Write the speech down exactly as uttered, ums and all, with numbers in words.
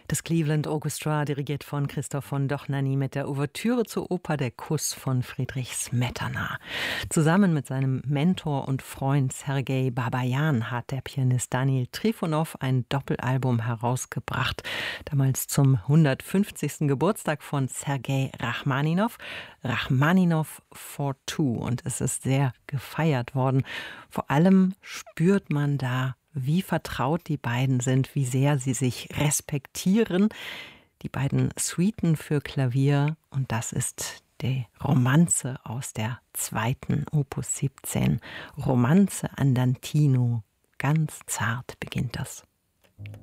Das Cleveland Orchestra, dirigiert von Christoph von Dohnanyi, mit der Ouvertüre zur Oper Der Kuss von Friedrich Smetana. Zusammen mit seinem Mentor und Freund Sergei Babajan hat der Pianist Daniil Trifonow ein Doppelalbum herausgebracht. Damals zum hundertfünfzigsten Geburtstag von Sergei Rachmaninow. Rachmaninow for Two. Und es ist sehr gefeiert worden. Vor allem spürt man da, wie vertraut die beiden sind, wie sehr sie sich respektieren. Die beiden Suiten für Klavier, und das ist die Romanze aus der zweiten Opus siebzehn. Romanze Andantino. Ganz zart beginnt das.